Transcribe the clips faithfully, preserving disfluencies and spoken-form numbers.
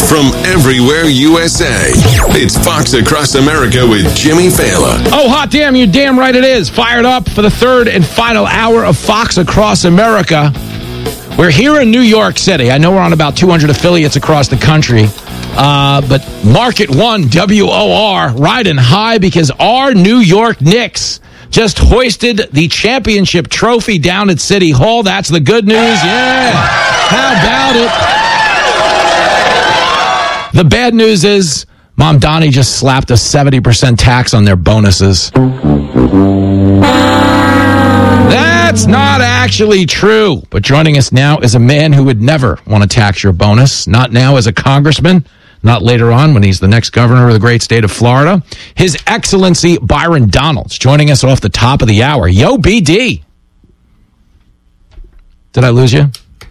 from everywhere U S A. It's Fox Across America with Jimmy Fallon. Oh, hot damn, you're damn right it is. Fired up for the third and final hour of Fox Across America. We're here in New York City. I know we're on about two hundred affiliates across the country. Uh, but Market One, W O R, riding high because our New York Knicks just hoisted the championship trophy down at City Hall. That's the good news. Yeah. How about it? The bad news is Mom Donnie just slapped a seventy percent tax on their bonuses. That's not actually true. But joining us now is a man who would never want to tax your bonus. Not now as a congressman. Not later on when he's the next governor of the great state of Florida. His Excellency Byron Donalds joining us off the top of the hour. Yo, B D. Did I lose you?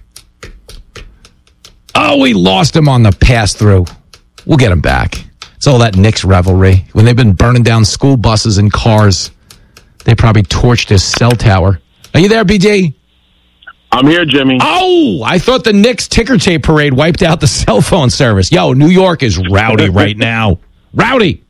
Oh, we lost him on the pass-through. We'll get him back. It's all that Knicks revelry. When they've been burning down school buses and cars, they probably torched his cell tower. Are you there, B D? I'm here, Jimmy. Oh, I thought the Knicks ticker tape parade wiped out the cell phone service. Yo, New York is rowdy right now. Rowdy.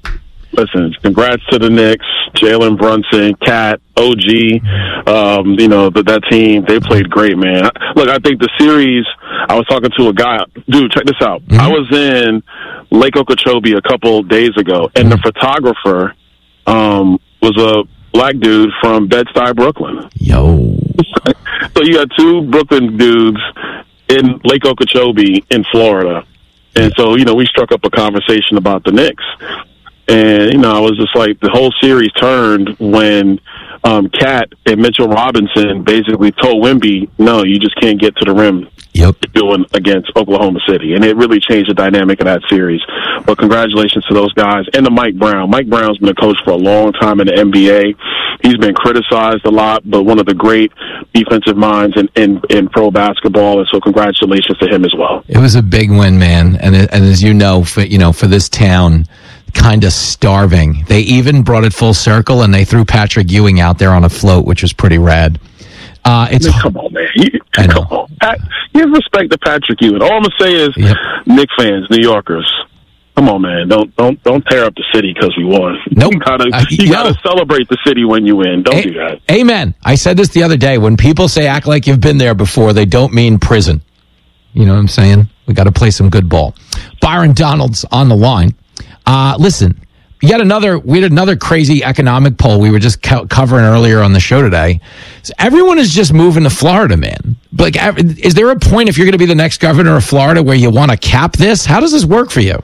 Listen, congrats to the Knicks, Jalen Brunson, Cat, O G. Um, you know, that that team, they played great, man. Look, I think the series, I was talking to a guy. Dude, check this out. Mm-hmm. I was in Lake Okeechobee a couple days ago, and the photographer um, was a black dude from Bed-Stuy, Brooklyn. Yo. So you got two Brooklyn dudes in Lake Okeechobee in Florida. And so, you know, we struck up a conversation about the Knicks. And, you know, I was just like, the whole series turned when um, Cat and Mitchell Robinson basically told Wemby, no, you just can't get to the rim. Yep. Doing against Oklahoma City. And it really changed the dynamic of that series. But congratulations to those guys. And to Mike Brown. Mike Brown's been a coach for a long time in the N B A. He's been criticized a lot, but one of the great defensive minds in, in, in pro basketball. And so congratulations to him as well. It was a big win, man. And, and as you know, for, you know, for this town, kind of starving. They even brought it full circle, and they threw Patrick Ewing out there on a float, which was pretty rad. Uh, it's I mean, come on, man. You, come on. Pat, give respect to Patrick Ewing. All I'm gonna say is, yep. Knicks fans, New Yorkers, come on, man. Don't don't don't tear up the city because we won. Nope. You gotta uh, you yo. gotta celebrate the city when you win. Don't a- do that. Amen. I said this the other day. When people say act like you've been there before, they don't mean prison. You know what I'm saying? We got to play some good ball. Byron Donalds on the line. Uh, listen. Yet another, we had another crazy economic poll we were just co- covering earlier on the show today. So everyone is just moving to Florida, man. Like, is there a point if you're going to be the next governor of Florida where you want to cap this? How does this work for you?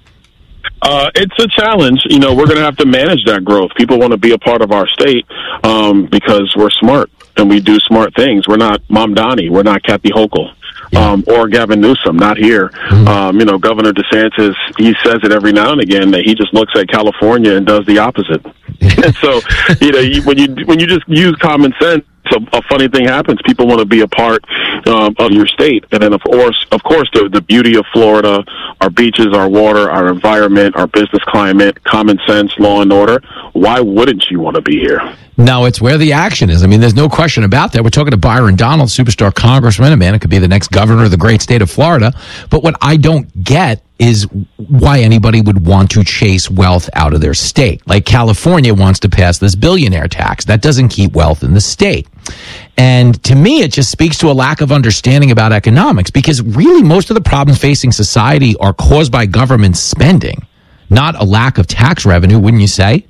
Uh, it's a challenge. You know, we're going to have to manage that growth. People want to be a part of our state um, because we're smart and we do smart things. We're not Mom Donnie. We're not Kathy Hochul. Yeah. Um, or Gavin Newsom, not here. Mm-hmm. Um, you know, Governor DeSantis, he says it every now and again that he just looks at California and does the opposite. And so, you know, you, when you when you just use common sense, a, a funny thing happens. People want to be a part um, of your state, and then of course, of course, the, the beauty of Florida, our beaches, our water, our environment, our business climate, common sense, law and order. Why wouldn't you want to be here? No, it's where the action is. I mean, there's no question about that. We're talking to Byron Donalds, superstar congressman, a man who could be the next governor of the great state of Florida. But what I don't get is why anybody would want to chase wealth out of their state. Like California wants to pass this billionaire tax. That doesn't keep wealth in the state. And to me, it just speaks to a lack of understanding about economics, because really most of the problems facing society are caused by government spending, not a lack of tax revenue, wouldn't you say?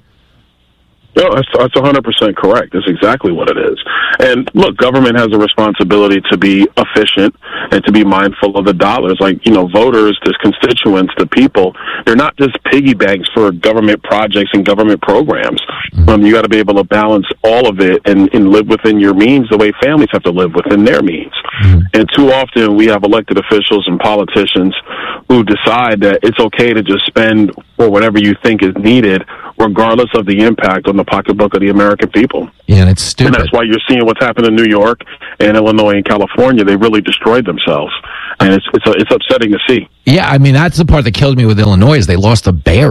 No, that's, that's one hundred percent correct. That's exactly what it is. And look, government has a responsibility to be efficient and to be mindful of the dollars. Like, you know, voters, the constituents, the people, they're not just piggy banks for government projects and government programs. Mm-hmm. Um, you got to be able to balance all of it and, and live within your means the way families have to live within their means. Mm-hmm. And too often we have elected officials and politicians who decide that it's okay to just spend for whatever you think is needed, regardless of the impact on the pocketbook of the American people. Yeah, and it's stupid. And that's why you're seeing what's happened in New York and Illinois and California. They really destroyed themselves. And it's it's, it's upsetting to see. Yeah, I mean, that's the part that killed me with Illinois is they lost the Bears.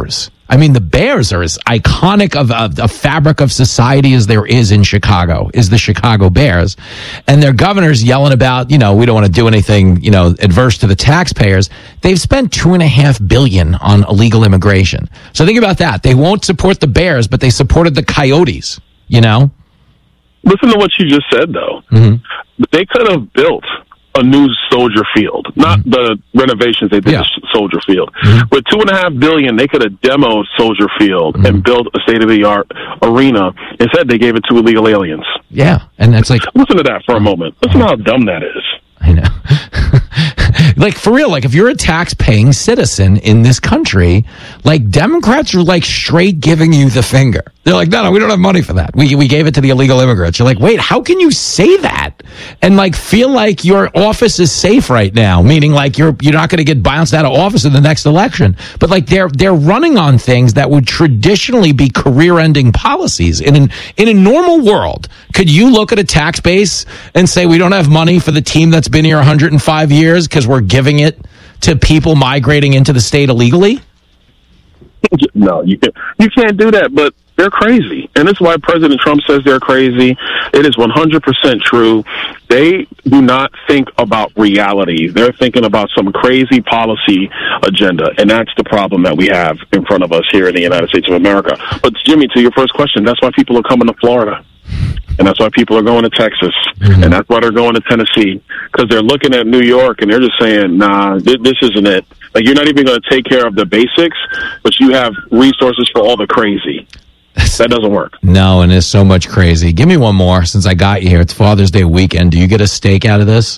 I mean, the Bears are as iconic of a, a fabric of society as there is in Chicago, is the Chicago Bears. And their governor's yelling about, you know, we don't want to do anything, you know, adverse to the taxpayers. They've spent two and a half billion on illegal immigration. So think about that. They won't support the Bears, but they supported the Coyotes, you know? Listen to what you just said, though. Mm-hmm. They could have built a new Soldier Field, not mm-hmm. the renovations they did yeah. to Soldier Field. Mm-hmm. With two and a half billion, they could have demoed Soldier Field mm-hmm. and built a state-of-the-art arena. Instead, they gave it to illegal aliens. Yeah, and that's like... Listen to that for a moment. Listen to how dumb that is. I know. Like, for real, like, if you're a tax-paying citizen in this country, like, Democrats are, like, straight giving you the finger. They're like, no, no, we don't have money for that. We we gave it to the illegal immigrants. You're like, wait, how can you say that and, like, feel like your office is safe right now? Meaning, like, you're you're not going to get bounced out of office in the next election. But, like, they're they're running on things that would traditionally be career-ending policies. In an, in a normal world, could you look at a tax base and say we don't have money for the team that's been here one hundred five years because we're giving it to people migrating into the state illegally? No, you can't, you can't do that, but they're crazy. And that's why President Trump says they're crazy. It is one hundred percent true. They do not think about reality. They're thinking about some crazy policy agenda, and that's the problem that we have in front of us here in the United States of America. But, Jimmy, to your first question, that's why people are coming to Florida. And that's why people are going to Texas. Mm-hmm. And that's why they're going to Tennessee. Because they're looking at New York and they're just saying, nah, th- this isn't it. Like, you're not even going to take care of the basics, but you have resources for all the crazy. That doesn't work. No, and there's so much crazy. Give me one more since I got you here. It's Father's Day weekend. Do you get a steak out of this?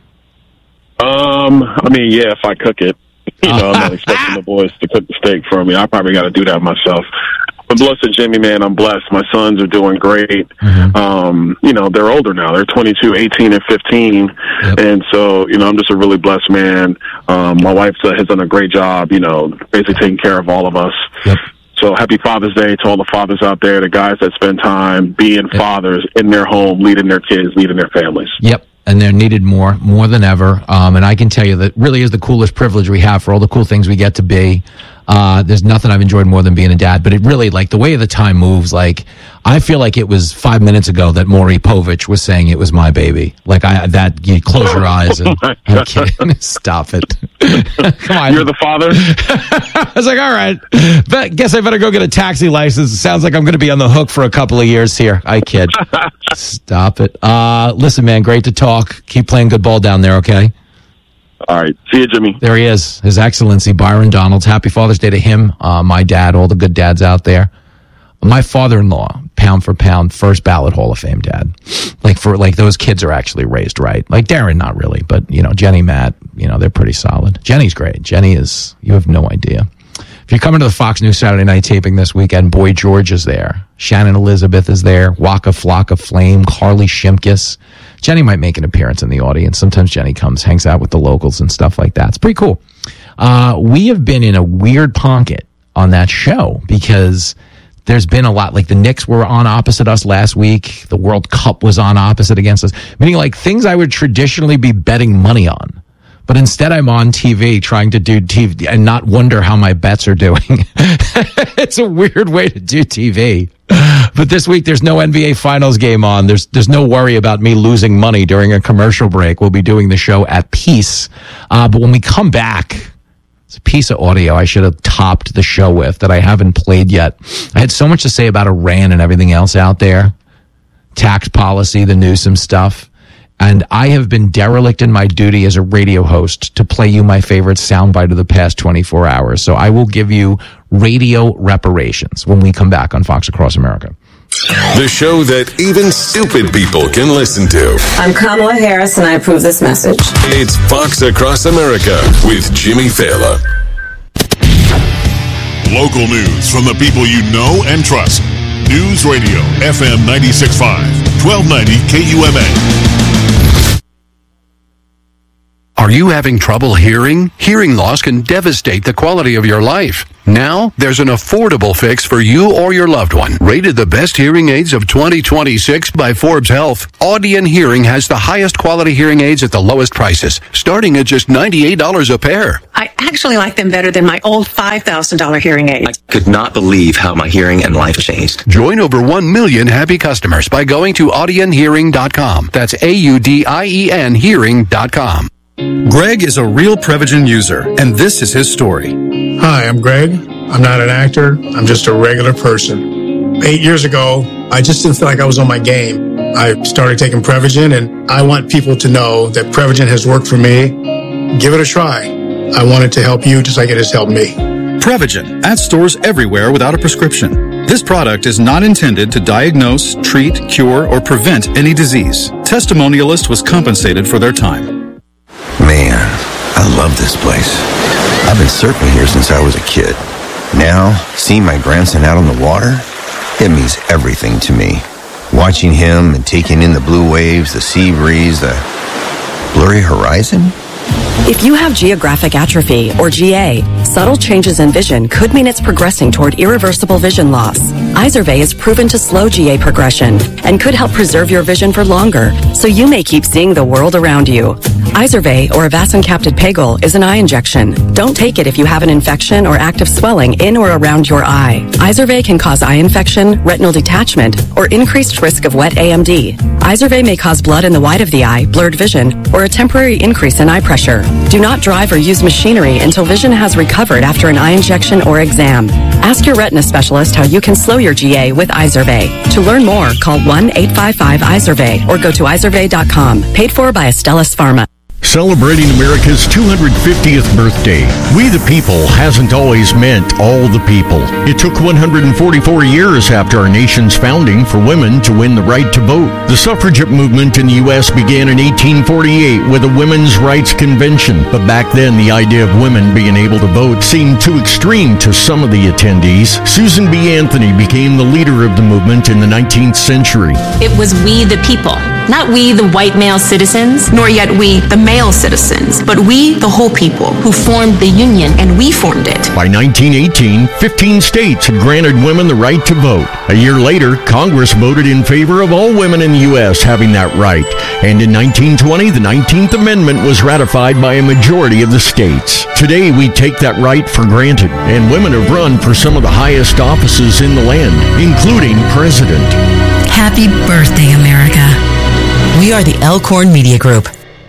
Um, I mean, yeah, if I cook it. You know, I'm not expecting the boys to cook the steak for me. I probably got to do that myself. But blessed Jimmy, man, I'm blessed. My sons are doing great. Mm-hmm. Um, you know, they're older now. They're twenty-two, eighteen, and fifteen. Yep. And so, you know, I'm just a really blessed man. Um, my wife has done a great job, you know, basically taking care of all of us. Yep. So happy Father's Day to all the fathers out there, the guys that spend time being yep. fathers in their home, leading their kids, leading their families. Yep. And they're needed more, more than ever. Um, and I can tell you that really is the coolest privilege we have for all the cool things we get to be. Uh, there's nothing I've enjoyed more than being a dad, but it really, like, the way the time moves, like, I feel like it was five minutes ago that Maury Povich was saying it was my baby. Like, I, that, you close your eyes and, oh I'm kidding. Stop it. Come on. You're the father? I was like, all right, but guess I better go get a taxi license. It sounds like I'm going to be on the hook for a couple of years here. I kid. Stop it. Uh, listen, man, great to talk. Keep playing good ball down there, okay? All right. See you, Jimmy. There he is. His Excellency, Byron Donalds. Happy Father's Day to him, uh, my dad, all the good dads out there. My father-in-law, pound for pound, first ballot Hall of Fame dad. Like, for like those kids are actually raised right. Like Darren, not really, but, you know, Jenny, Matt, you know, they're pretty solid. Jenny's great. Jenny is, you have no idea. If you're coming to the Fox News Saturday night taping this weekend, Boy George is there. Shannon Elizabeth is there. Waka Flocka Flame, Carly Shimkus. Jenny might make an appearance in the audience. Sometimes Jenny comes, hangs out with the locals and stuff like that. It's pretty cool. Uh, we have been in a weird pocket on that show because there's been a lot. Like, the Knicks were on opposite us last week. The World Cup was on opposite against us. Meaning, like, things I would traditionally be betting money on. But instead, I'm on T V trying to do T V and not wonder how my bets are doing. It's a weird way to do T V. But this week, there's no N B A Finals game on. There's there's no worry about me losing money during a commercial break. We'll be doing the show at peace. Uh, but when we come back, it's a piece of audio I should have topped the show with that I haven't played yet. I had so much to say about Iran and everything else out there. Tax policy, the Newsom stuff. And I have been derelict in my duty as a radio host to play you my favorite soundbite of the past twenty-four hours. So I will give you radio reparations when we come back on Fox Across America. The show that even stupid people can listen to. I'm Kamala Harris, and I approve this message. It's Fox Across America with Jimmy Failla. Local news from the people you know and trust. News Radio, F M ninety-six point five, twelve ninety K U M A. Are you having trouble hearing? Hearing loss can devastate the quality of your life. Now, there's an affordable fix for you or your loved one. Rated the best hearing aids of twenty twenty-six by Forbes Health, Audion Hearing has the highest quality hearing aids at the lowest prices, starting at just ninety-eight dollars a pair. I actually like them better than my old five thousand dollars hearing aid. I could not believe how my hearing and life changed. Join over one million happy customers by going to Audien Hearing dot com. That's A U D I E N Hearing dot com. Greg is a real Prevagen user, and this is his story. Hi, I'm Greg. I'm not an actor. I'm just a regular person. Eight years ago, I just didn't feel like I was on my game. I started taking Prevagen, and I want people to know that Prevagen has worked for me. Give it a try. I want it to help you just like it has helped me. Prevagen, at stores everywhere without a prescription. This product is not intended to diagnose, treat, cure, or prevent any disease. Testimonialist was compensated for their time. Man, I love this place. I've been surfing here since I was a kid. Now, seeing my grandson out on the water, it means everything to me. Watching him and taking in the blue waves, the sea breeze, the blurry horizon. If you have geographic atrophy, or G A, subtle changes in vision could mean it's progressing toward irreversible vision loss. Izervay is proven to slow G A progression and could help preserve your vision for longer, so you may keep seeing the world around you. Izervay, or avacincaptad pegol, is an eye injection. Don't take it if you have an infection or active swelling in or around your eye. Izervay can cause eye infection, retinal detachment, or increased risk of wet A M D. Izervay may cause blood in the white of the eye, blurred vision, or a temporary increase in eye pressure. Do not drive or use machinery until vision has recovered after an eye injection or exam. Ask your retina specialist how you can slow your G A with Izervay. To learn more, call one eight five five Izervay or go to Izervay dot com. Paid for by Astellas Pharma. Celebrating America's two hundred fiftieth birthday, We the People hasn't always meant all the people. It took one hundred forty-four years after our nation's founding for women to win the right to vote. The suffragette movement in the U S began in eighteen forty-eight with a women's rights convention, but back then the idea of women being able to vote seemed too extreme to some of the attendees. Susan B. Anthony became the leader of the movement in the nineteenth century. It was we the people, not we the white male citizens, nor yet we the male citizens, but we the whole people who formed the Union, and we formed it. By nineteen eighteen, fifteen states had granted women the right to vote. A year later, Congress voted in favor of all women in the U S having that right. And in nineteen twenty, the nineteenth Amendment was ratified by a majority of the states. Today, we take that right for granted, and women have run for some of the highest offices in the land, including president. Happy birthday, America. We are the Elkhorn Media Group.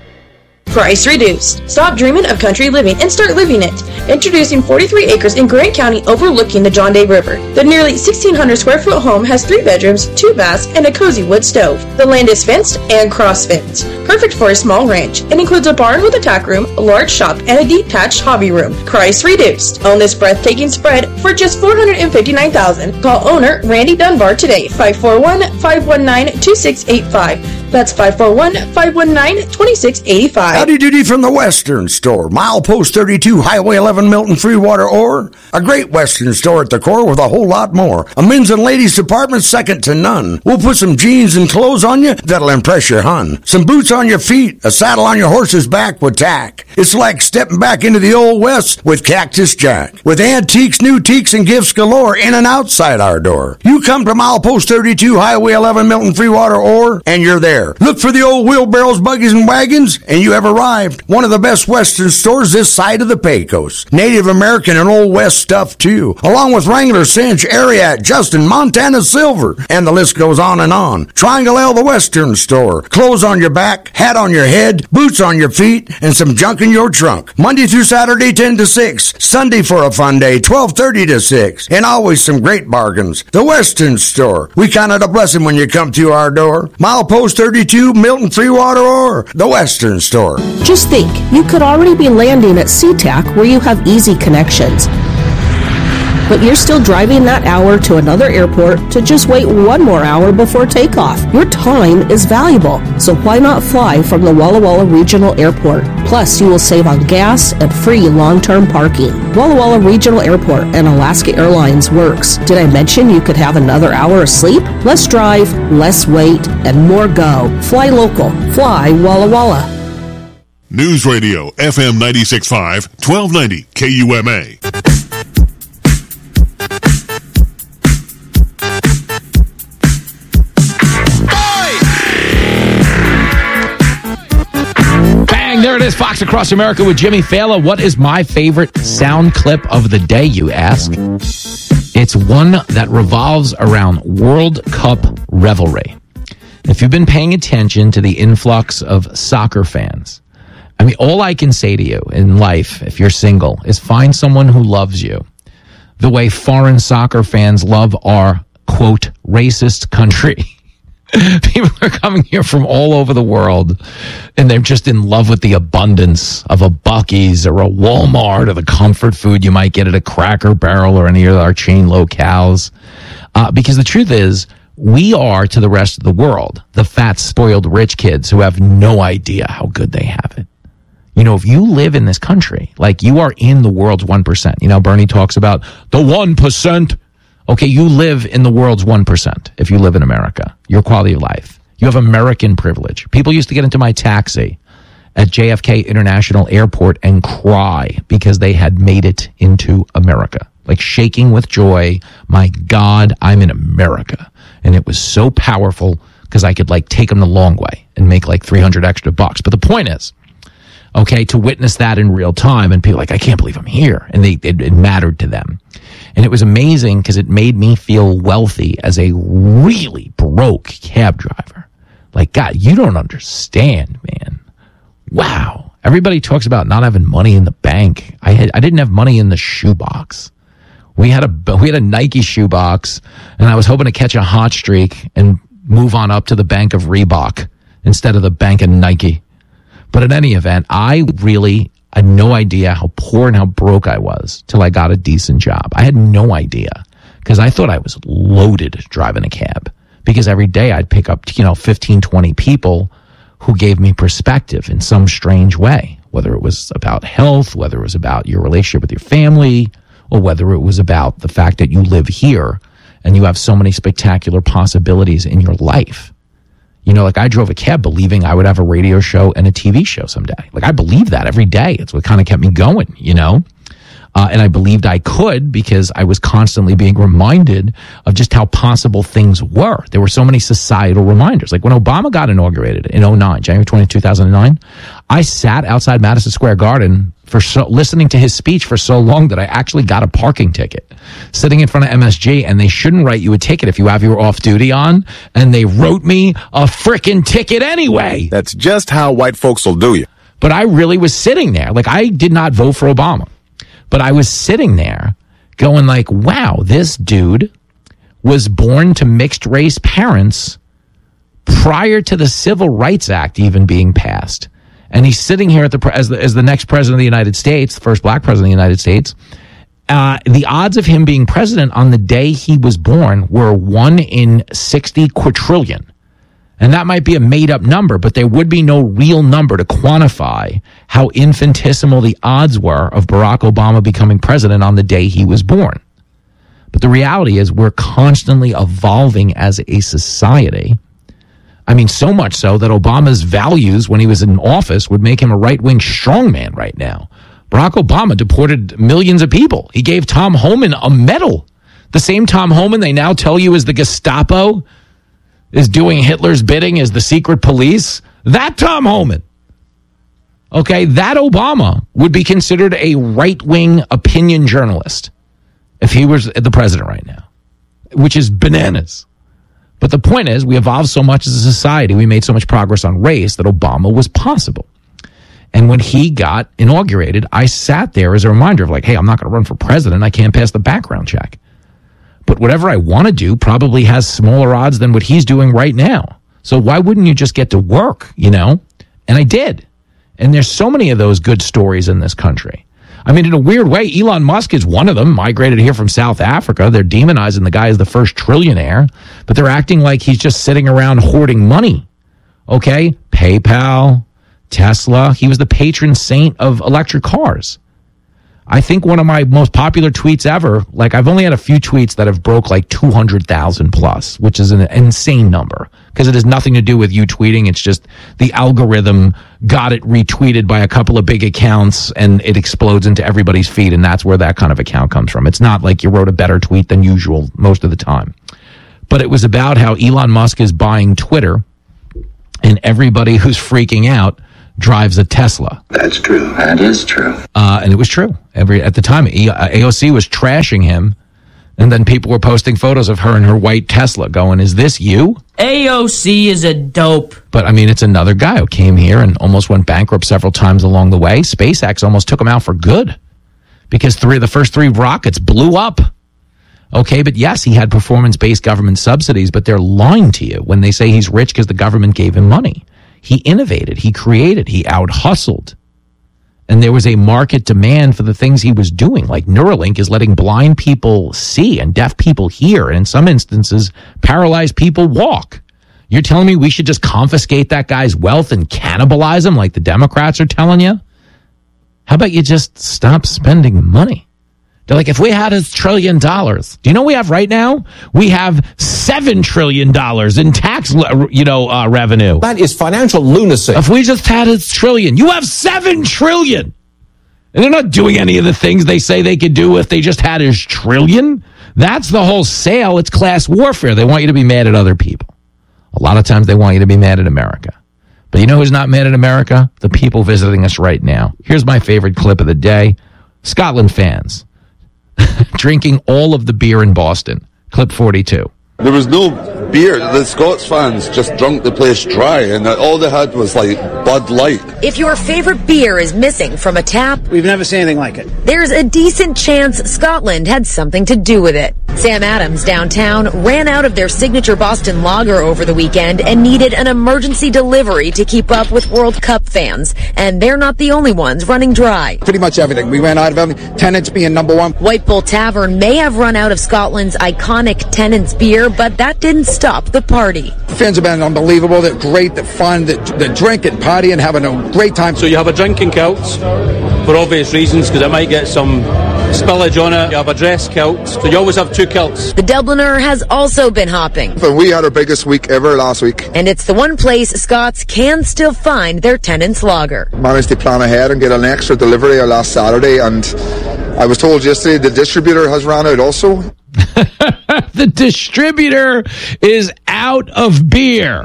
Price reduced. Stop dreaming of country living and start living it. Introducing forty-three acres in Grant County overlooking the John Day River. The nearly sixteen hundred square foot home has three bedrooms, two baths, and a cozy wood stove. The land is fenced and cross-fenced. Perfect for a small ranch. It includes a barn with a tack room, a large shop, and a detached hobby room. Price reduced. Own this breathtaking spread for just four hundred fifty-nine thousand dollars. Call owner Randy Dunbar today, five four one, five one nine, two six eight five. That's five four one, five one nine, two six eight five. Howdy doody from the Western Store. Milepost thirty-two, Highway eleven, Milton, Freewater, or a great Western store at the core with a whole lot more. A men's and ladies department second to none. We'll put some jeans and clothes on you that'll impress your hun. Some boots on your feet, a saddle on your horse's back with tack. It's like stepping back into the old West with Cactus Jack. With antiques, new teaks, and gifts galore in and outside our door. You come to Milepost thirty-two, Highway eleven, Milton, Freewater, or, and you're there. Look for the old wheelbarrows, buggies, and wagons, and you have arrived. One of the best Western stores this side of the Pecos. Native American and Old West stuff, too. Along with Wrangler, Cinch, Ariat, Justin, Montana Silver, and the list goes on and on. Triangle L, the Western Store. Clothes on your back, hat on your head, boots on your feet, and some junk in your trunk. Monday through Saturday, ten to six. Sunday for a fun day, twelve thirty to six. And always some great bargains. The Western Store. We count it a blessing when you come to our door. Milepost thirty-two, Milton, Freewater, or the Western Store. Just think, you could already be landing at SeaTac where you have easy connections. But you're still driving that hour to another airport to just wait one more hour before takeoff. Your time is valuable, so why not fly from the Walla Walla Regional Airport? Plus, you will save on gas and free long-term parking. Walla Walla Regional Airport and Alaska Airlines works. Did I mention you could have another hour of sleep? Less drive, less wait, and more go. Fly local. Fly Walla Walla. News Radio, F M ninety-six point five, twelve ninety K U M A. There it is, Fox Across America with Jimmy Fallon. What is my favorite sound clip of the day, you ask? It's one that revolves around World Cup revelry. If you've been paying attention to the influx of soccer fans, I mean, all I can say to you in life, if you're single, is find someone who loves you the way foreign soccer fans love our, quote, racist country. People are coming here from all over the world, and they're just in love with the abundance of a Buc-ee's or a Walmart or the comfort food you might get at a Cracker Barrel or any of our chain locales. Uh, because the truth is, we are to the rest of the world the fat, spoiled rich kids who have no idea how good they have it. You know, if you live in this country, like you are in the world's one percent. You know, Bernie talks about the one percent. Okay, you live in the world's one percent if you live in America. Your quality of life. You have American privilege. People used to get into my taxi at J F K International Airport and cry because they had made it into America. Like shaking with joy. My God, I'm in America. And it was so powerful because I could like take them the long way and make like three hundred extra bucks. But the point is, okay, to witness that in real time and people like, I can't believe I'm here. And they, it, it mattered to them. And it was amazing because it made me feel wealthy as a really broke cab driver. Like, God, you don't understand, man. Wow. Everybody talks about not having money in the bank. I had, I didn't have money in the shoebox. We had a, we had a Nike shoebox, and I was hoping to catch a hot streak and move on up to the bank of Reebok instead of the bank of Nike. But in any event, I really had no idea how poor and how broke I was till I got a decent job. I had no idea because I thought I was loaded driving a cab because every day I'd pick up, you know, fifteen, twenty people who gave me perspective in some strange way, whether it was about health, whether it was about your relationship with your family, or whether it was about the fact that you live here and you have so many spectacular possibilities in your life. You know, like I drove a cab believing I would have a radio show and a T V show someday. Like I believed that every day. It's what kind of kept me going, you know? Uh, and I believed I could because I was constantly being reminded of just how possible things were. There were so many societal reminders. Like when Obama got inaugurated in oh nine, January twentieth, two thousand nine, I sat outside Madison Square Garden for so, listening to his speech for so long that I actually got a parking ticket sitting in front of M S G, and they shouldn't write you a ticket if you have your off duty on, and they wrote me a frickin' ticket anyway. That's just how white folks will do you. But I really was sitting there. Like I did not vote for Obama, but I was sitting there going like, wow, this dude was born to mixed race parents prior to the Civil Rights Act even being passed. And he's sitting here at the, as, the, as the next president of the United States, the first black president of the United States. Uh, the odds of him being president on the day he was born were one in sixty quadrillion. And that might be a made-up number, but there would be no real number to quantify how infinitesimal the odds were of Barack Obama becoming president on the day he was born. But the reality is we're constantly evolving as a society. I mean, so much so that Obama's values when he was in office would make him a right-wing strongman right now. Barack Obama deported millions of people. He gave Tom Homan a medal. The same Tom Homan they now tell you is the Gestapo, is doing Hitler's bidding as the secret police. That Tom Homan. Okay, that Obama would be considered a right-wing opinion journalist if he was the president right now, which is bananas. But the point is, we evolved so much as a society, we made so much progress on race that Obama was possible. And when he got inaugurated, I sat there as a reminder of like, hey, I'm not going to run for president. I can't pass the background check. But whatever I want to do probably has smaller odds than what he's doing right now. So why wouldn't you just get to work, you know? And I did. And there's so many of those good stories in this country. I mean, in a weird way, Elon Musk is one of them, migrated here from South Africa. They're demonizing the guy as the first trillionaire, but they're acting like he's just sitting around hoarding money. Okay? PayPal, Tesla. He was the patron saint of electric cars. I think one of my most popular tweets ever, like I've only had a few tweets that have broke like two hundred thousand plus, which is an insane number because it has nothing to do with you tweeting. It's just the algorithm got it retweeted by a couple of big accounts and it explodes into everybody's feed. And that's where that kind of account comes from. It's not like you wrote a better tweet than usual most of the time. But it was about how Elon Musk is buying Twitter and everybody who's freaking out drives a Tesla. That's true. That is true. Uh, and it was true. Every at the time, A O C was trashing him, and then people were posting photos of her in her white Tesla going, is this you? A O C is a dope. But, I mean, it's another guy who came here and almost went bankrupt several times along the way. SpaceX almost took him out for good because three of the first three rockets blew up. Okay, but yes, he had performance-based government subsidies, but they're lying to you when they say he's rich because the government gave him money. He innovated, he created, he out-hustled. And there was a market demand for the things he was doing. Like Neuralink is letting blind people see and deaf people hear, and in some instances, paralyzed people walk. You're telling me we should just confiscate that guy's wealth and cannibalize him like the Democrats are telling you? How about you just stop spending money? They're like, if we had a trillion dollars, do you know what we have right now? We have seven trillion dollars in tax, you know, uh, revenue. That is financial lunacy. If we just had a trillion, you have seven trillion. And they're not doing any of the things they say they could do if they just had a trillion. That's the whole sale. It's class warfare. They want you to be mad at other people. A lot of times they want you to be mad at America. But you know who's not mad at America? The people visiting us right now. Here's my favorite clip of the day. Scotland fans. Drinking all of the beer in Boston. Clip forty-two. There was no beer. The Scots fans just drunk the place dry, and all they had was like Bud Light. If your favorite beer is missing from a tap, we've never seen anything like it. There's a decent chance Scotland had something to do with it. Sam Adams downtown ran out of their signature Boston lager over the weekend and needed an emergency delivery to keep up with World Cup fans. And they're not the only ones running dry. Pretty much everything. We ran out of everything. Tennent's being number one. White Bull Tavern may have run out of Scotland's iconic Tennent's beer, but that didn't stop the party. The fans have been unbelievable. They're great. They're fun. They're, they're drinking, partying, having a great time. So you have a drinking kilt for obvious reasons, because it might get some spillage on it. You have a dress kilt, so you always have two kilts. The Dubliner has also been hopping. And we had our biggest week ever last week. And it's the one place Scots can still find their Tennent's lager. Managed to plan ahead and get an extra delivery last Saturday, and I was told yesterday the distributor has ran out also. The distributor is out of beer.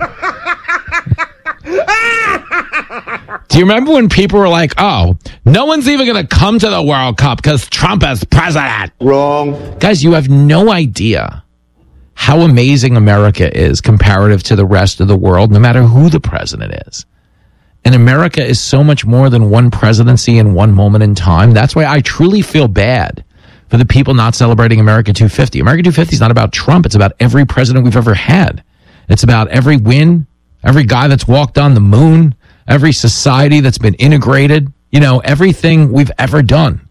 Do you remember when people were like, oh, no one's even going to come to the World Cup because Trump is president? Wrong. Guys, you have no idea how amazing America is comparative to the rest of the world, no matter who the president is. And America is so much more than one presidency in one moment in time. That's why I truly feel bad for the people not celebrating America two fifty. America two fifty is not about Trump. It's about every president we've ever had. It's about every win, every guy that's walked on the moon, every society that's been integrated, you know, everything we've ever done.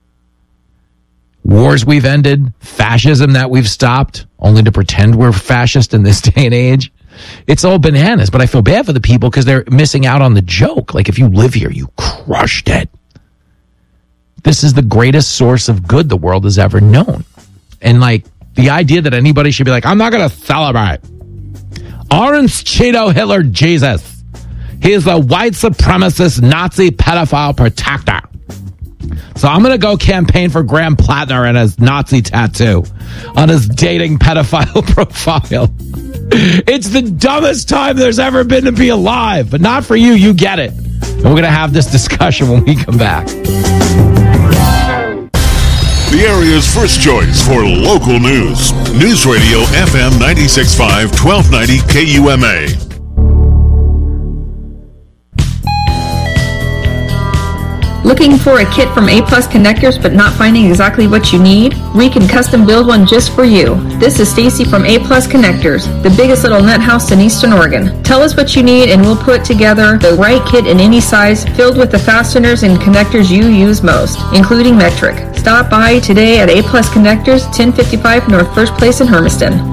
Wars we've ended, fascism that we've stopped, only to pretend we're fascist in this day and age. It's all bananas, but I feel bad for the people because they're missing out on the joke. Like, if you live here, you crushed it. This is the greatest source of good the world has ever known. And, like, the idea that anybody should be like, I'm not going to celebrate Orange Cheeto Hitler Jesus. He is a white supremacist Nazi pedophile protector. So I'm going to go campaign for Graham Plattner and his Nazi tattoo on his dating pedophile profile. It's the dumbest time there's ever been to be alive, but not for you. You get it. And we're going to have this discussion when we come back. The area's first choice for local news. News Radio F M ninety-six point five, twelve ninety K U M A. Looking for a kit from A-Plus Connectors but not finding exactly what you need? We can custom build one just for you. This is Stacy from A-Plus Connectors, the biggest little nut house in Eastern Oregon. Tell us what you need and we'll put together the right kit in any size filled with the fasteners and connectors you use most, including metric. Stop by today at A-Plus Connectors, ten fifty-five North First Place in Hermiston.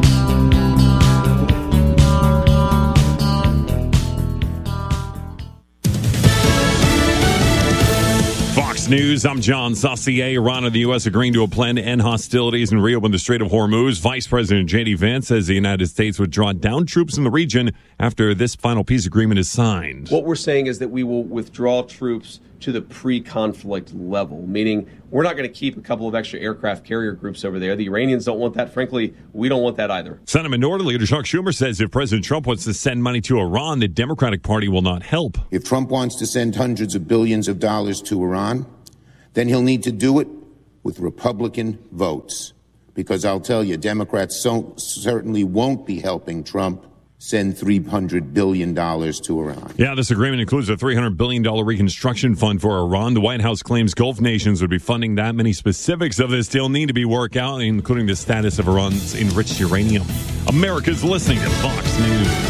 News. I'm John Saucier. Iran and the U S agreeing to a plan to end hostilities and reopen the Strait of Hormuz. Vice President J D Vance says the United States would draw down troops in the region after this final peace agreement is signed. What we're saying is that we will withdraw troops to the pre-conflict level, meaning we're not going to keep a couple of extra aircraft carrier groups over there. The Iranians don't want that. Frankly, we don't want that either. Senate Minority Leader Chuck Schumer says if President Trump wants to send money to Iran, the Democratic Party will not help. If Trump wants to send hundreds of billions of dollars to Iran, then he'll need to do it with Republican votes. Because I'll tell you, Democrats so certainly won't be helping Trump send three hundred billion dollars to Iran. Yeah, this agreement includes a three hundred billion dollars reconstruction fund for Iran. The White House claims Gulf nations would be funding that. Many specifics of this deal need to be worked out, including the status of Iran's enriched uranium. America's listening to Fox News.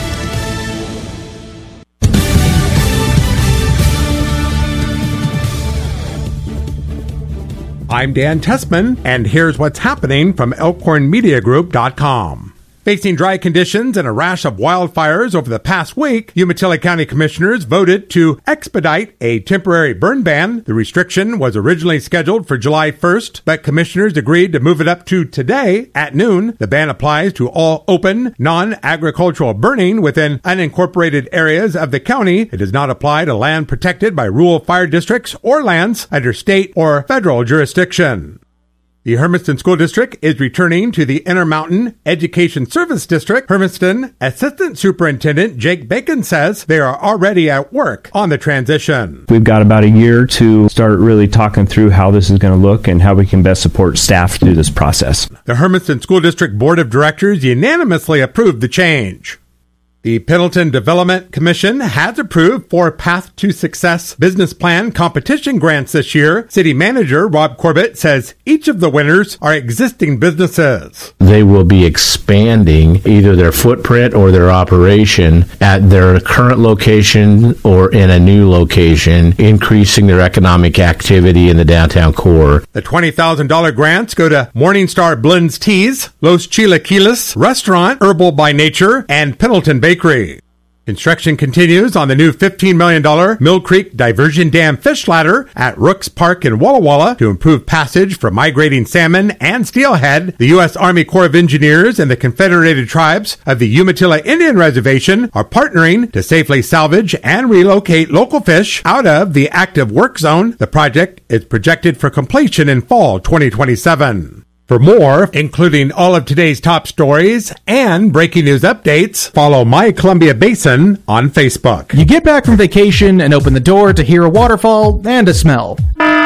I'm Dan Tessman, and here's what's happening from elkhorn media group dot com. Facing dry conditions and a rash of wildfires over the past week, Umatilla County Commissioners voted to expedite a temporary burn ban. The restriction was originally scheduled for July first, but commissioners agreed to move it up to today at noon. The ban applies to all open, non-agricultural burning within unincorporated areas of the county. It does not apply to land protected by rural fire districts or lands under state or federal jurisdiction. The Hermiston School District is returning to the Intermountain Education Service District. Hermiston Assistant Superintendent Jake Bacon says they are already at work on the transition. We've got about a year to start really talking through how this is going to look and how we can best support staff through this process. The Hermiston School District Board of Directors unanimously approved the change. The Pendleton Development Commission has approved four Path to Success business plan competition grants this year. City Manager Rob Corbett says each of the winners are existing businesses. They will be expanding either their footprint or their operation at their current location or in a new location, increasing their economic activity in the downtown core. The twenty thousand dollars grants go to Morningstar Blends Teas, Los Chilaquiles Restaurant, Herbal by Nature, and Pendleton Bakery. Construction continues on the new fifteen million dollars Mill Creek Diversion Dam fish ladder at Rooks Park in Walla Walla to improve passage for migrating salmon and steelhead. The U S Army Corps of Engineers and the Confederated Tribes of the Umatilla Indian Reservation are partnering to safely salvage and relocate local fish out of the active work zone. The project is projected for completion in fall twenty twenty-seven. For more, including all of today's top stories and breaking news updates, follow My Columbia Basin on Facebook. You get back from vacation and open the door to hear a waterfall and a smell.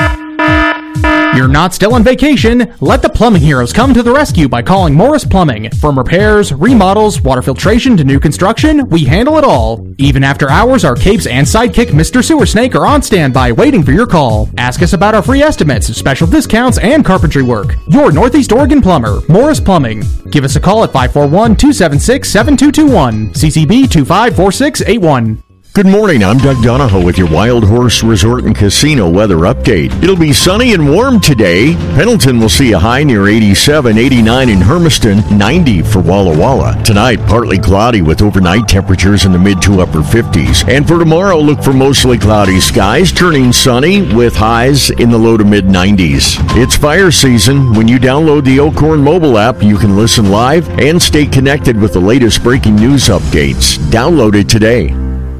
You're not still on vacation. Let the plumbing heroes come to the rescue by calling Morris Plumbing. From repairs, remodels, water filtration to new construction, we handle it all. Even after hours, our capes and sidekick Mister Sewer Snake are on standby waiting for your call. Ask us about our free estimates, special discounts, and carpentry work. Your Northeast Oregon plumber, Morris Plumbing. Give us a call at five four one, two seven six, seven two two one, C C B two five four six eight one. Good morning, I'm Doug Donahoe with your Wild Horse Resort and Casino weather update. It'll be sunny and warm today. Pendleton will see a high near eighty-seven, eighty-nine in Hermiston, ninety for Walla Walla. Tonight, partly cloudy with overnight temperatures in the mid to upper fifties. And for tomorrow, look for mostly cloudy skies, turning sunny with highs in the low to mid nineties. It's fire season. When you download the Elkhorn mobile app, you can listen live and stay connected with the latest breaking news updates. Download it today.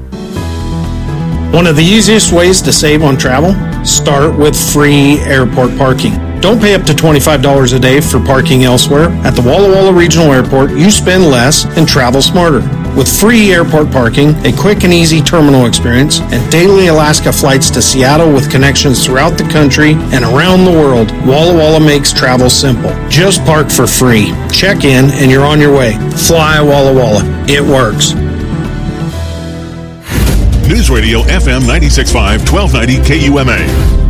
One of the easiest ways to save on travel? Start with free airport parking. Don't pay up to twenty-five dollars a day for parking elsewhere. At the Walla Walla Regional Airport, you spend less and travel smarter. With free airport parking, a quick and easy terminal experience, and daily Alaska flights to Seattle with connections throughout the country and around the world, Walla Walla makes travel simple. Just park for free. Check in and you're on your way. Fly Walla Walla. It works. News Radio F M ninety-six point five, twelve ninety K U M A.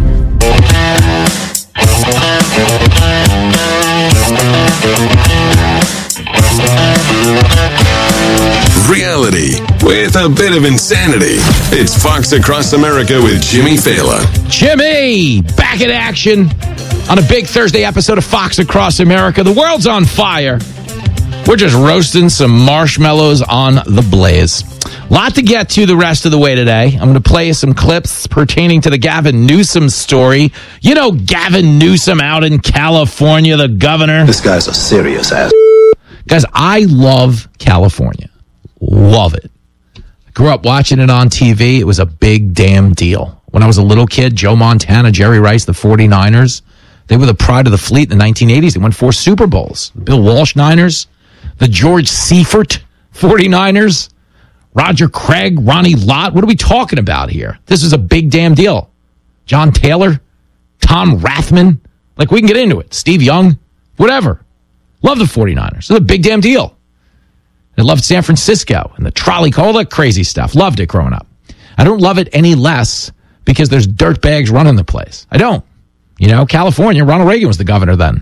Reality with a bit of insanity. It's Fox Across America with Jimmy Fallon. Jimmy, back in action on a big Thursday episode of Fox Across America. The world's on fire. We're just roasting some marshmallows on the blaze. Lot to get to the rest of the way today. I'm going to play you some clips pertaining to the Gavin Newsom story. You know Gavin Newsom out in California, the governor. This guy's a serious ass. Guys, I love California. Love it. I grew up watching it on T V. It was a big damn deal. When I was a little kid, Joe Montana, Jerry Rice, the forty-niners, they were the pride of the fleet in the nineteen eighties. They won four Super Bowls. The Bill Walsh Niners, the George Seifert forty-niners, Roger Craig, Ronnie Lott. What are we talking about here? This is a big damn deal. John Taylor, Tom Rathman. Like, we can get into it. Steve Young, whatever. Love the forty-niners. It's a big damn deal. I loved San Francisco and the trolley, all that crazy stuff. Loved it growing up. I don't love it any less because there's dirtbags running the place. I don't. You know, California, Ronald Reagan was the governor then.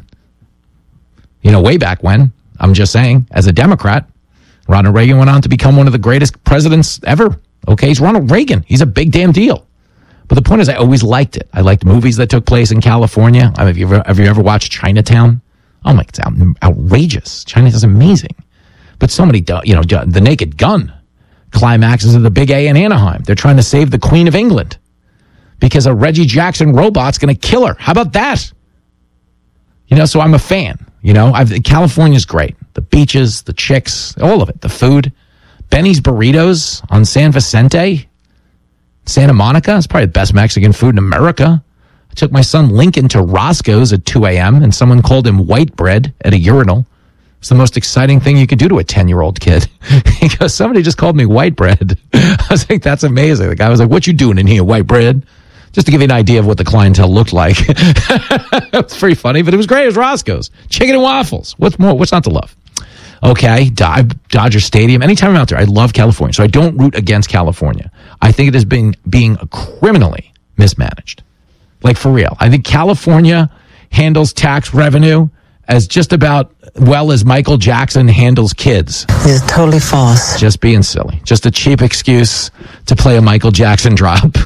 You know, way back when. I'm just saying, as a Democrat, Ronald Reagan went on to become one of the greatest presidents ever. Okay, he's Ronald Reagan. He's a big damn deal. But the point is, I always liked it. I liked movies that took place in California. I mean, have you ever, have you ever watched Chinatown? Oh my, it's out, outrageous. Chinatown's amazing. But so many, you know, The Naked Gun climaxes of the Big A in Anaheim. They're trying to save the Queen of England because a Reggie Jackson robot's going to kill her. How about that? You know, so I'm a fan. You know, I've, California's great. The beaches, the chicks, all of it. The food. Benny's Burritos on San Vicente, Santa Monica. It's probably the best Mexican food in America. I took my son Lincoln to Roscoe's at two a.m. and someone called him white bread at a urinal. It's the most exciting thing you could do to a ten-year-old kid. He goes, somebody just called me white bread. I was like, that's amazing. The guy was like, what you doing in here, white bread? Just to give you an idea of what the clientele looked like. It's pretty funny, but it was great. It was Roscoe's. Chicken and waffles. What's more? What's not to love? Okay, Dodger Stadium. Anytime I'm out there, I love California. So I don't root against California. I think it has been being criminally mismanaged. Like, for real. I think California handles tax revenue as just about well as Michael Jackson handles kids. It's totally false. Just being silly. Just a cheap excuse to play a Michael Jackson drop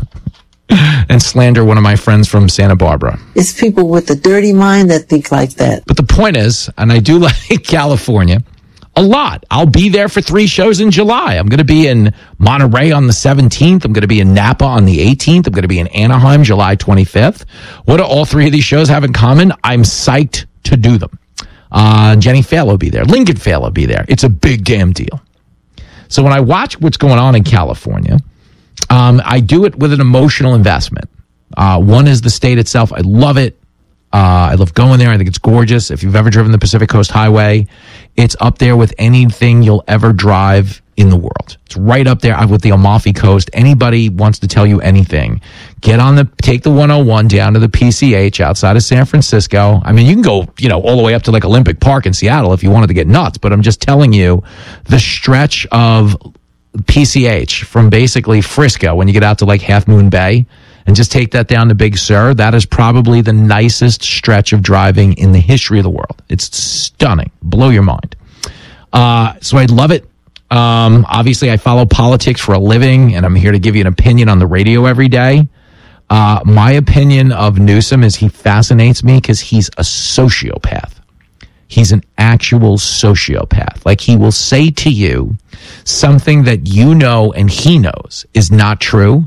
and slander one of my friends from Santa Barbara. It's people with a dirty mind that think like that. But the point is, and I do like California a lot. I'll be there for three shows in July. I'm going to be in Monterey on the seventeenth. I'm going to be in Napa on the eighteenth. I'm going to be in Anaheim July twenty-fifth. What do all three of these shows have in common? I'm psyched to do them. Uh, Jenny Fail will be there. Lincoln Fail will be there. It's a big damn deal. So when I watch what's going on in California, um, I do it with an emotional investment. Uh, one is the state itself. I love it. Uh, I love going there. I think it's gorgeous. If you've ever driven the Pacific Coast Highway, it's up there with anything you'll ever drive in the world. It's right up there with the Amalfi Coast. Anybody wants to tell you anything, get on the, take the one oh one down to the P C H outside of San Francisco. I mean, you can go, you know, all the way up to like Olympic Park in Seattle if you wanted to get nuts, but I'm just telling you the stretch of P C H from basically Frisco when you get out to like Half Moon Bay and just take that down to Big Sur. That is probably the nicest stretch of driving in the history of the world. It's stunning. Blow your mind. Uh, so I love it. Um, obviously, I follow politics for a living, and I'm here to give you an opinion on the radio every day. Uh, my opinion of Newsom is he fascinates me because he's a sociopath. He's an actual sociopath. Like, he will say to you something that you know and he knows is not true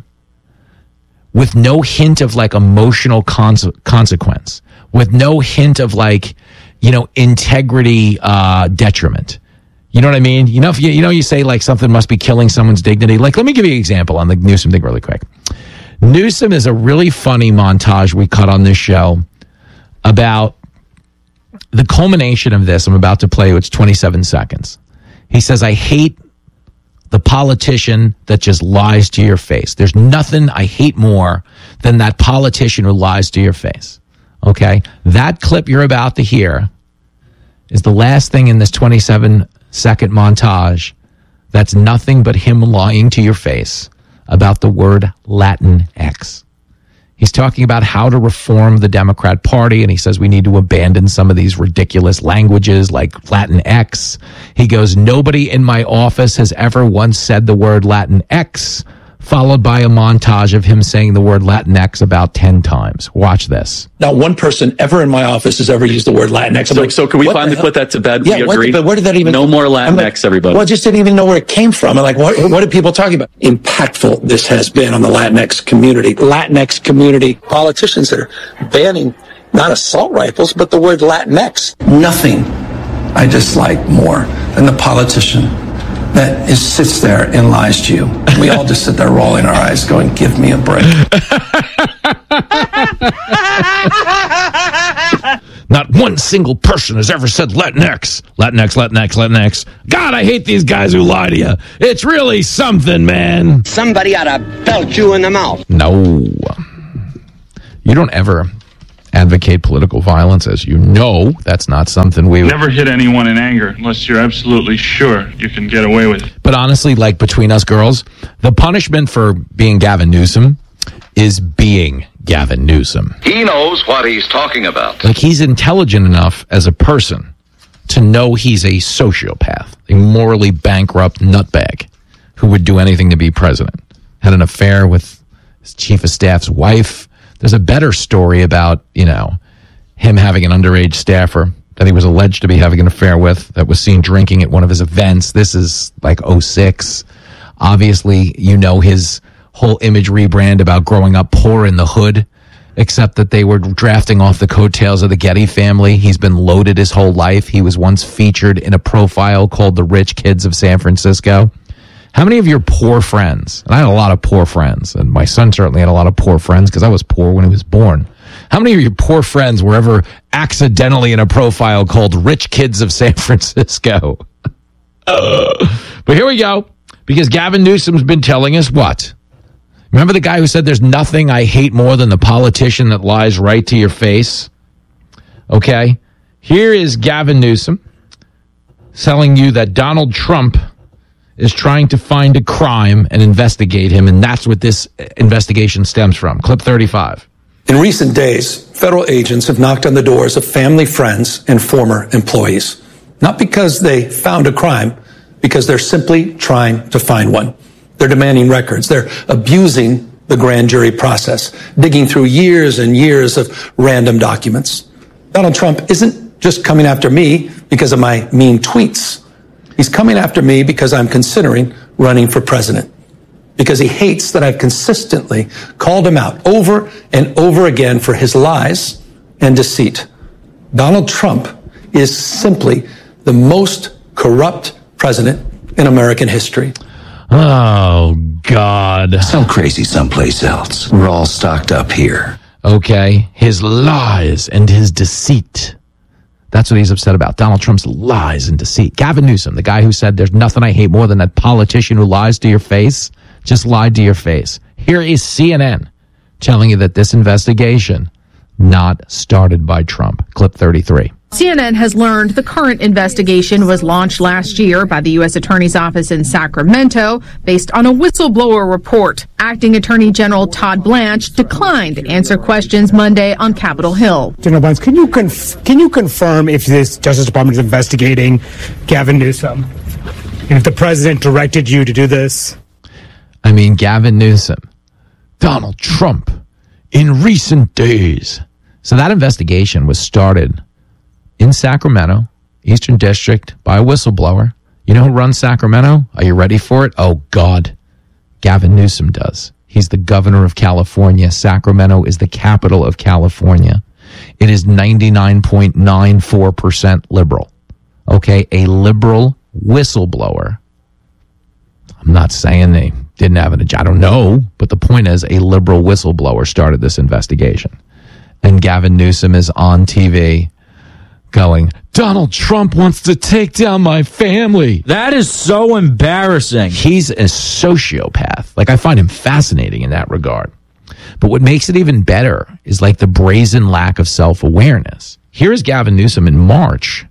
with no hint of, like, emotional cons- consequence, with no hint of, like, you know, integrity uh, detriment. You know what I mean? You know, if you, you know, you say like something must be killing someone's dignity. Like, let me give you an example on the Newsom thing really quick. Newsom is a really funny montage we cut on this show about the culmination of this. I'm about to play you. It's twenty-seven seconds. He says, I hate the politician that just lies to your face. There's nothing I hate more than that politician who lies to your face. Okay? That clip you're about to hear is the last thing in this twenty-seven second montage that's nothing but him lying to your face about the word Latinx. He's talking about how to reform the Democrat Party, and he says we need to abandon some of these ridiculous languages like Latinx. He goes, nobody in my office has ever once said the word Latinx, followed by a montage of him saying the word Latinx about ten times. Watch this. Not one person ever in my office has ever used the word Latinx. I'm so, like, so can we finally put that to bed? Yeah, we what, agree. but where did that even... No more Latinx, like, everybody. Well, I just didn't even know where it came from. I'm like, what, what are people talking about? Impactful this has been on the Latinx community. Latinx community politicians that are banning not assault rifles, but the word Latinx. Nothing I dislike more than the politician that is sits there and lies to you. We all just sit there rolling our eyes going, give me a break. Not one single person has ever said Latinx. Latinx, Latinx, Latinx. God, I hate these guys who lie to you. It's really something, man. Somebody ought to belt you in the mouth. No. You don't ever advocate political violence, as you know. That's not something we would... Never hit anyone in anger unless you're absolutely sure you can get away with it. But honestly, like between us girls, the punishment for being Gavin Newsom is being Gavin Newsom. He knows what he's talking about. Like, he's intelligent enough as a person to know he's a sociopath, a morally bankrupt nutbag who would do anything to be president. Had an affair with his chief of staff's wife. There's a better story about, you know, him having an underage staffer that he was alleged to be having an affair with that was seen drinking at one of his events. This is like oh six. Obviously, you know his whole image rebrand about growing up poor in the hood, except that they were drafting off the coattails of the Getty family. He's been loaded his whole life. He was once featured in a profile called The Rich Kids of San Francisco. How many of your poor friends, and I had a lot of poor friends, and my son certainly had a lot of poor friends because I was poor when he was born. How many of your poor friends were ever accidentally in a profile called Rich Kids of San Francisco? uh, but here we go, because Gavin Newsom's been telling us what? Remember the guy who said there's nothing I hate more than the politician that lies right to your face? Okay, here is Gavin Newsom telling you that Donald Trump is trying to find a crime and investigate him, and that's what this investigation stems from. Clip thirty-five. In recent days, federal agents have knocked on the doors of family, friends, and former employees. Not because they found a crime, because they're simply trying to find one. They're demanding records. They're abusing the grand jury process, digging through years and years of random documents. Donald Trump isn't just coming after me because of my mean tweets. He's coming after me because I'm considering running for president. Because he hates that I've consistently called him out over and over again for his lies and deceit. Donald Trump is simply the most corrupt president in American history. Oh, God. Some crazy someplace else. We're all stocked up here. Okay. His lies and his deceit. That's what he's upset about. Donald Trump's lies and deceit. Gavin Newsom, the guy who said there's nothing I hate more than that politician who lies to your face, just lied to your face. Here is C N N telling you that this investigation not started by Trump. Clip thirty-three. C N N has learned the current investigation was launched last year by the U S Attorney's Office in Sacramento based on a whistleblower report. Acting Attorney General Todd Blanche declined to answer questions Monday on Capitol Hill. General Blanche, can you conf- can you confirm if this Justice Department is investigating Gavin Newsom and if the president directed you to do this? I mean, Gavin Newsom, Donald Trump, in recent days. So that investigation was started in Sacramento, Eastern District, by a whistleblower. You know who runs Sacramento? Are you ready for it? Oh, God. Gavin Newsom does. He's the governor of California. Sacramento is the capital of California. It is ninety-nine point nine four percent liberal. Okay, a liberal whistleblower. I'm not saying they didn't have an agenda. I don't know, but the point is a liberal whistleblower started this investigation. And Gavin Newsom is on T V going, Donald Trump wants to take down my family. That is so embarrassing. He's a sociopath. Like, I find him fascinating in that regard. But what makes it even better is like the brazen lack of self-awareness. Here's Gavin Newsom in March.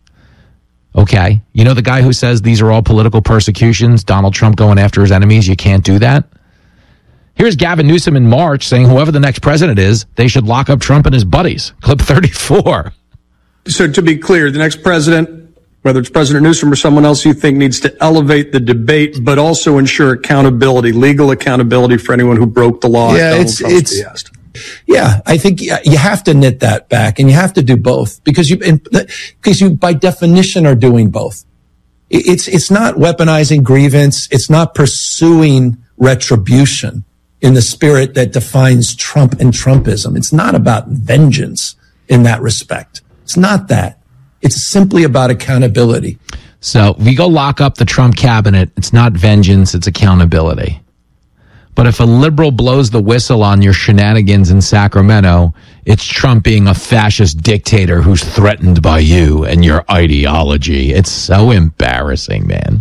Okay. You know the guy who says these are all political persecutions, Donald Trump going after his enemies, you can't do that? Here's Gavin Newsom in March saying whoever the next president is, they should lock up Trump and his buddies. Clip thirty-four. So to be clear, the next president, whether it's President Newsom or someone else you think, needs to elevate the debate, but also ensure accountability, legal accountability for anyone who broke the law. Yeah, it's, it's, yeah, I think you have to knit that back, and you have to do both because you, because you by definition are doing both. It's, it's not weaponizing grievance. It's not pursuing retribution in the spirit that defines Trump and Trumpism. It's not about vengeance in that respect. It's not that. It's simply about accountability. So if you go lock up the Trump cabinet, it's not vengeance, it's accountability. But if a liberal blows the whistle on your shenanigans in Sacramento, it's Trump being a fascist dictator who's threatened by you and your ideology. It's so embarrassing, man.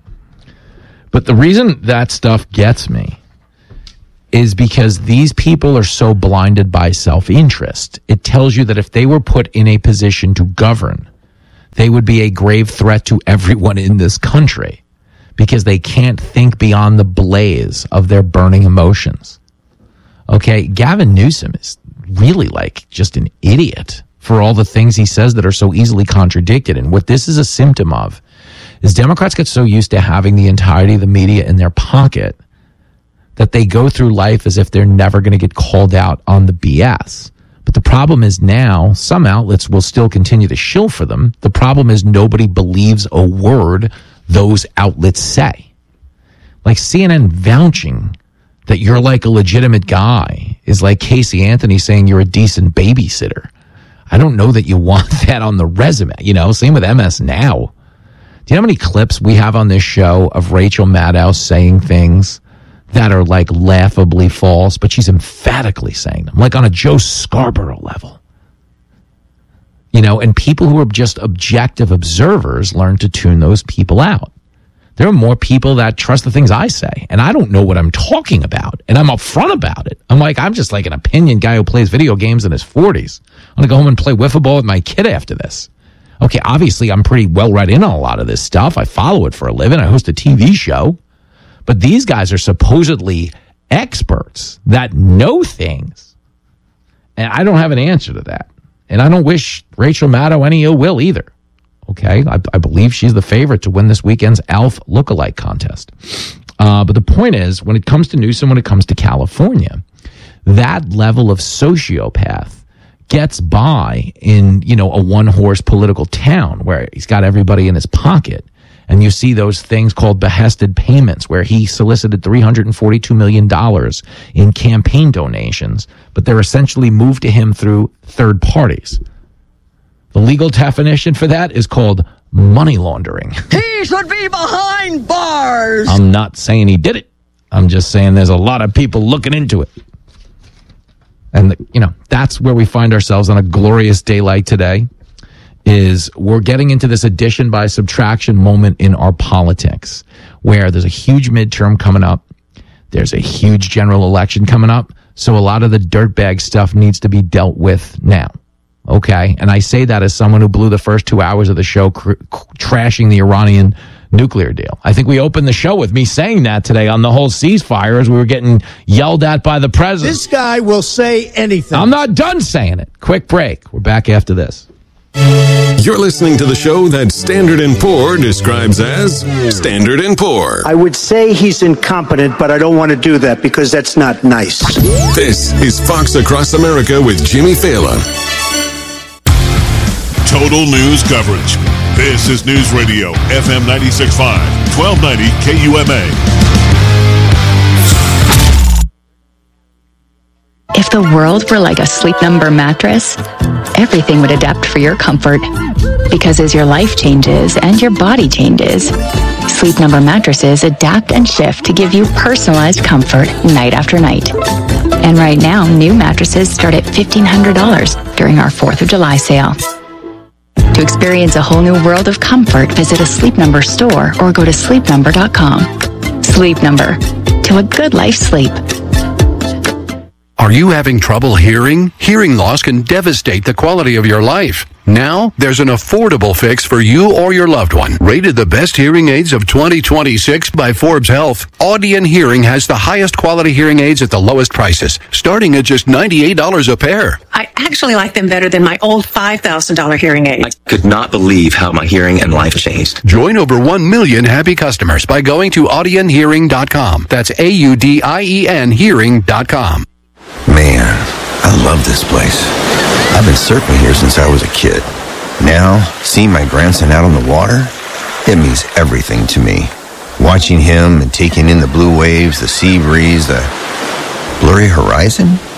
But the reason that stuff gets me is because these people are so blinded by self-interest. It tells you that if they were put in a position to govern, they would be a grave threat to everyone in this country because they can't think beyond the blaze of their burning emotions. Okay, Gavin Newsom is really like just an idiot for all the things he says that are so easily contradicted. And what this is a symptom of is Democrats get so used to having the entirety of the media in their pocket that they go through life as if they're never going to get called out on the B S. But the problem is now some outlets will still continue to shill for them. The problem is nobody believes a word those outlets say. Like C N N vouching that you're like a legitimate guy is like Casey Anthony saying you're a decent babysitter. I don't know that you want that on the resume. You know, same with M S Now. Do you know how many clips we have on this show of Rachel Maddow saying things that are like laughably false, but she's emphatically saying them, like on a Joe Scarborough level. You know, and people who are just objective observers learn to tune those people out. There are more people that trust the things I say, and I don't know what I'm talking about, and I'm upfront about it. I'm like, I'm just like an opinion guy who plays video games in his forties. I'm going to go home and play wiffle ball with my kid after this. Okay, obviously, I'm pretty well read in on a lot of this stuff. I follow it for a living. I host a T V show. But these guys are supposedly experts that know things. And I don't have an answer to that. And I don't wish Rachel Maddow any ill will either. Okay? I, I believe she's the favorite to win this weekend's ALF lookalike contest. Uh, but the point is, when it comes to Newsom, when it comes to California, that level of sociopath gets by in, you know, a one-horse political town where he's got everybody in his pocket. And you see those things called behested payments where he solicited three hundred forty-two million dollars in campaign donations, but they're essentially moved to him through third parties. The legal definition for that is called money laundering. He should be behind bars. I'm not saying he did it. I'm just saying there's a lot of people looking into it. And, you know, that's where we find ourselves on a glorious day like today. Is we're getting into this addition by subtraction moment in our politics where there's a huge midterm coming up. There's a huge general election coming up. So a lot of the dirtbag stuff needs to be dealt with now. Okay. And I say that as someone who blew the first two hours of the show cr- trashing the Iranian nuclear deal. I think we opened the show with me saying that today on the whole ceasefire as we were getting yelled at by the president. This guy will say anything. I'm not done saying it. Quick break. We're back after this. You're listening to the show that Standard and Poor describes as Standard and Poor. I would say he's incompetent, but I don't want to do that because that's not nice. This is Fox Across America with Jimmy Fallon. Total news coverage. This is News Radio, F M ninety-six point five, twelve ninety K U M A. If the world were like a Sleep Number mattress, everything would adapt for your comfort. Because as your life changes and your body changes, Sleep Number mattresses adapt and shift to give you personalized comfort night after night. And right now, new mattresses start at fifteen hundred dollars during our fourth of July sale. To experience a whole new world of comfort, visit a Sleep Number store or go to sleep number dot com. Sleep Number. To a good life sleep. Are you having trouble hearing? Hearing loss can devastate the quality of your life. Now, there's an affordable fix for you or your loved one. Rated the best hearing aids of twenty twenty-six by Forbes Health, Audion Hearing has the highest quality hearing aids at the lowest prices, starting at just ninety-eight dollars a pair. I actually like them better than my old five thousand dollars hearing aids. I could not believe how my hearing and life changed. Join over one million happy customers by going to audion hearing dot com. That's A U D I E N hearing dot com. Man, I love this place. I've been surfing here since I was a kid. Now, seeing my grandson out on the water, it means everything to me. Watching him and taking in the blue waves, the sea breeze, the blurry horizon,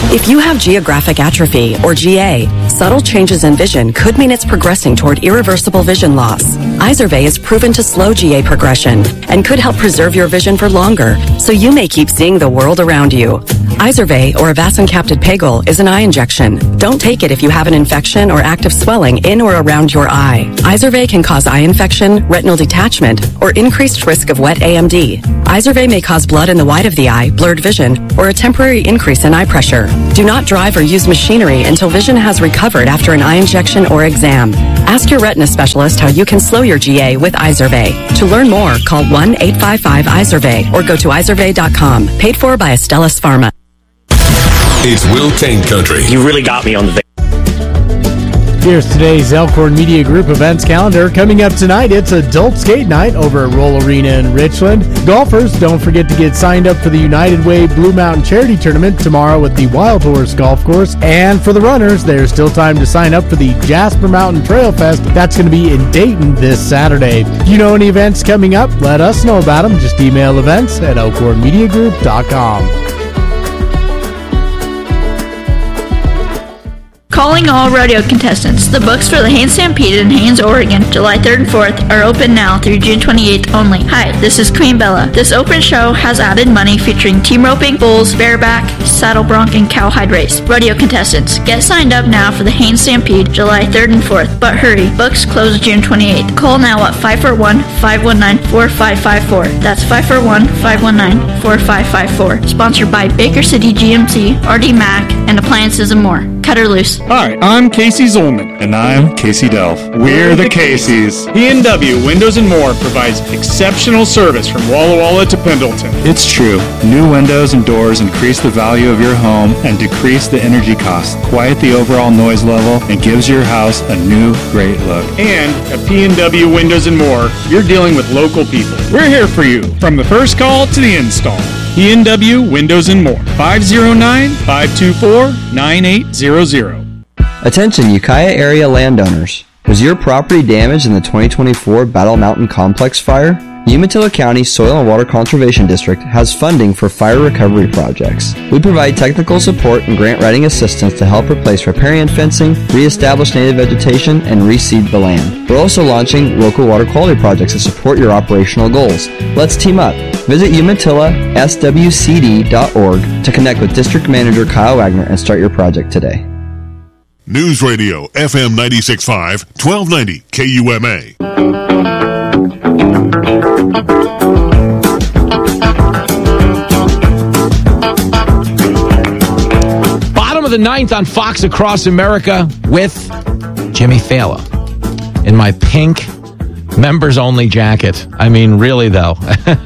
If you have geographic atrophy, or G A, subtle changes in vision could mean it's progressing toward irreversible vision loss. Izervay is proven to slow G A progression and could help preserve your vision for longer, so you may keep seeing the world around you. Izervay, or avacincaptad pegol, is an eye injection. Don't take it if you have an infection or active swelling in or around your eye. Izervay can cause eye infection, retinal detachment, or increased risk of wet A M D. Izervay may cause blood in the white of the eye, blurred vision, or a temporary increase in eye pressure. Do not drive or use machinery until vision has recovered after an eye injection or exam. Ask your retina specialist how you can slow your G A with Izervay. To learn more, call one eight five five Izervay or go to izervay dot com. Paid for by Astellas Pharma. It's Will Kane Country. You really got me on the. Here's today's Elkhorn Media Group events calendar. Coming up tonight, it's adult skate night over at Roll Arena in Richland. Golfers, don't forget to get signed up for the United Way Blue Mountain Charity Tournament tomorrow at the Wild Horse Golf Course. And for the runners, there's still time to sign up for the Jasper Mountain Trail Fest. That's going to be in Dayton this Saturday. If you know any events coming up, let us know about them. Just email events at elkhorn media group dot com. Calling all rodeo contestants. The books for the Haines Stampede in Haines, Oregon, July third and fourth are open now through June twenty-eighth only. Hi, this is Queen Bella. This open show has added money featuring team roping, bulls, bareback, saddle bronc, and cowhide race. Rodeo contestants, get signed up now for the Haines Stampede July third and fourth, but hurry, books close June twenty-eighth. Call now at five four one, five one nine, four five five four. That's five four one, five one nine, four five five four. Sponsored by Baker City G M C, R D Mac, and Appliances and More. Cut her loose. Hi, I'm Casey Zolman. And I'm Casey Delph. We're the Caseys. P and W Windows and More provides exceptional service from Walla Walla to Pendleton. It's true. New windows and doors increase the value of your home and decrease the energy cost, quiet the overall noise level, and gives your house a new, great look. And at P and W Windows and More, you're dealing with local people. We're here for you, from the first call to the install. P and W Windows and More. five oh nine, five two four, nine eight zero zero. Attention Ukiah area landowners. Was your property damaged in the twenty twenty-four Battle Mountain Complex fire? Umatilla County Soil and Water Conservation District has funding for fire recovery projects. We provide technical support and grant writing assistance to help replace riparian fencing, reestablish native vegetation, and reseed the land. We're also launching local water quality projects to support your operational goals. Let's team up. Visit umatilla s w c d dot org to connect with District Manager Kyle Wagner and start your project today. News Radio F M ninety-six point five, twelve ninety K U M A. Bottom of the ninth on Fox Across America with Jimmy Fallon in my pink members-only jacket. I mean, really, though.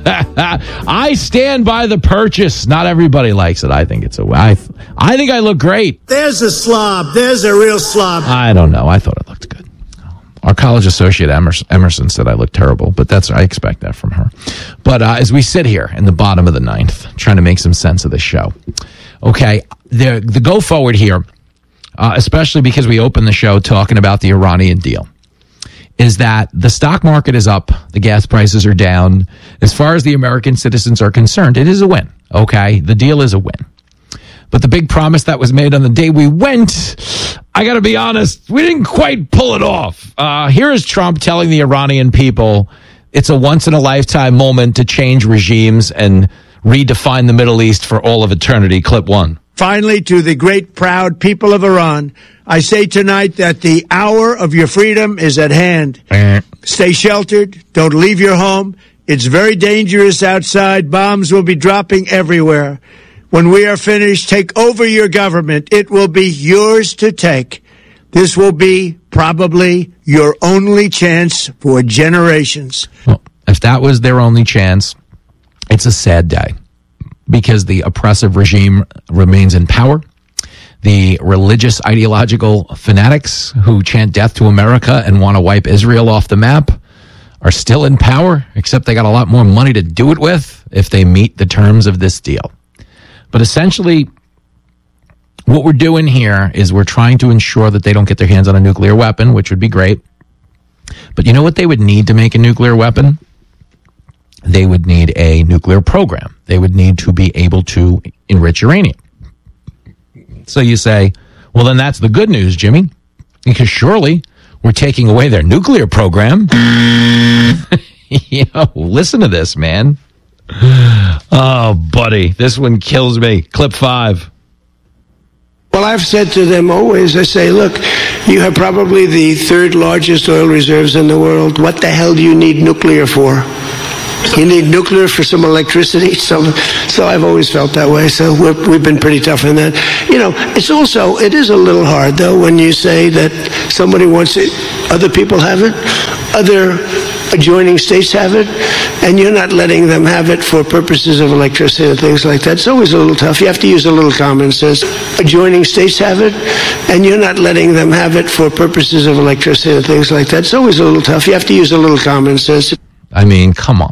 I stand by the purchase. Not everybody likes it. I think it's a... I, I think I look great. There's a slob. There's a real slob. I don't know. I thought it looked good. Our college associate, Emerson, Emerson said I look terrible, but that's I expect that from her. But uh, as we sit here in the bottom of the ninth, trying to make some sense of this show, okay, the, the go forward here, uh, especially because we opened the show talking about the Iranian deal, is that the stock market is up, the gas prices are down. As far as the American citizens are concerned, it is a win, okay? The deal is a win. But the big promise that was made on the day we went, I got to be honest, we didn't quite pull it off. Uh, here is Trump telling the Iranian people it's a once-in-a-lifetime moment to change regimes and redefine the Middle East for all of eternity. Clip one. Finally, to the great, proud people of Iran, I say tonight that the hour of your freedom is at hand. Stay sheltered. Don't leave your home. It's very dangerous outside. Bombs will be dropping everywhere. When we are finished, take over your government. It will be yours to take. This will be probably your only chance for generations. Well, if that was their only chance, it's a sad day. Because the oppressive regime remains in power. The religious ideological fanatics who chant death to America and want to wipe Israel off the map are still in power, except they got a lot more money to do it with if they meet the terms of this deal. But essentially, what we're doing here is we're trying to ensure that they don't get their hands on a nuclear weapon, which would be great. But you know what they would need to make a nuclear weapon? They would need a nuclear program. They would need to be able to enrich uranium. So you say, well, then that's the good news, Jimmy, because surely we're taking away their nuclear program. You know, listen to this, man. Oh, buddy, this one kills me. Clip five. Well, I've said to them always, I say, look, you have probably the third largest oil reserves in the world. What the hell do you need nuclear for? You need nuclear for some electricity. So, so I've always felt that way. So we're, we've been pretty tough on that. You know, it's also, it is a little hard, though, when you say that somebody wants it, other people have it, other adjoining states have it, and you're not letting them have it for purposes of electricity and things like that. It's always a little tough. You have to use a little common sense. Adjoining states have it, and you're not letting them have it for purposes of electricity and things like that. It's always a little tough. You have to use a little common sense. I mean, come on.